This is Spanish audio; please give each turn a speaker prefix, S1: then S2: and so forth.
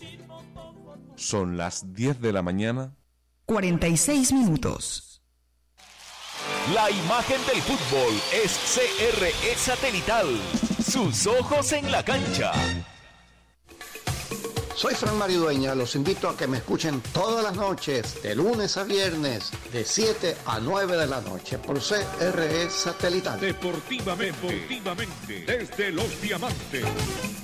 S1: Son las 10 de la mañana.
S2: 46 minutos.
S3: La imagen del fútbol es CRE Satelital. Sus ojos en la cancha.
S4: Soy Fran Mario Dueña, los invito a que me escuchen todas las noches, de lunes a viernes, de 7 a 9 de la noche, por CRE Satelital.
S5: Deportivamente, desde Los Diamantes.